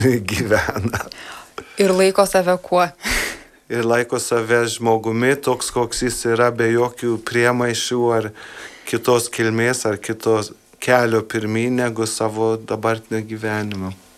gyvena. Ir laiko save kuo? Ir laiko save žmogumi toks, koks jis yra, be jokių priemaišių ar kitos kilmės, ar kitos kelio pirmyn negu savo dabartinio gyvenimo.